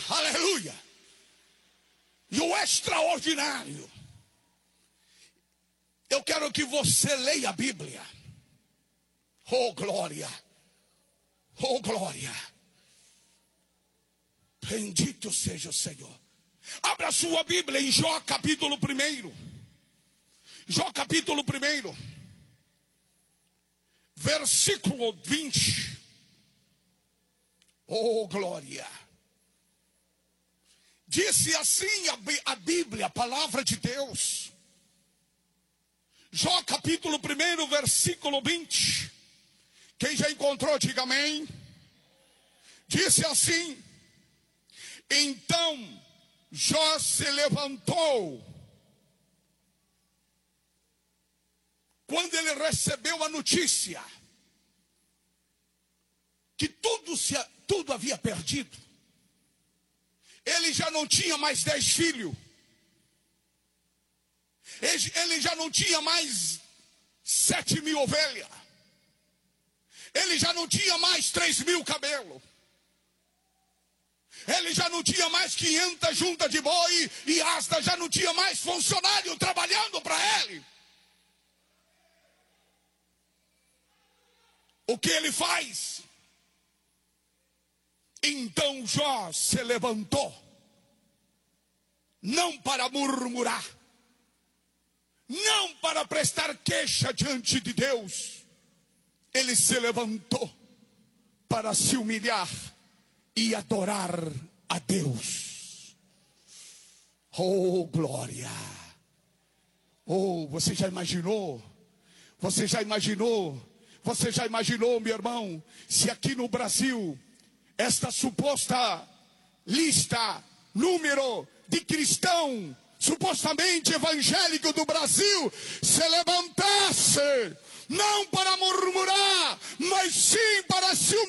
Aleluia. E o extraordinário. Eu quero que você leia a Bíblia. Oh, glória. Oh, glória. Bendito seja o Senhor. Abra sua Bíblia em Jó capítulo 1. Jó capítulo 1. Versículo 20. Oh, glória. Disse assim a Bíblia, a palavra de Deus. Jó capítulo 1, versículo 20. Quem já encontrou, diga amém. Disse assim: então Jó se levantou. Quando ele recebeu a notícia que tudo havia perdido. Ele já não tinha mais 10 filhos. Ele já não tinha mais 7.000 ovelhas. Ele já não tinha mais 3.000 camelos. Ele já não tinha mais 500 juntas de boi e asta, já não tinha mais funcionário trabalhando para ele. O que ele faz? Então Jó se levantou, não para murmurar, não para prestar queixa diante de Deus. Ele se levantou para se humilhar e adorar a Deus. Oh, glória. Oh, você já imaginou? Você já imaginou? Você já imaginou, meu irmão, se aqui no Brasil esta suposta lista, número de cristão supostamente evangélico do Brasil se levantasse, não para murmurar, mas sim para se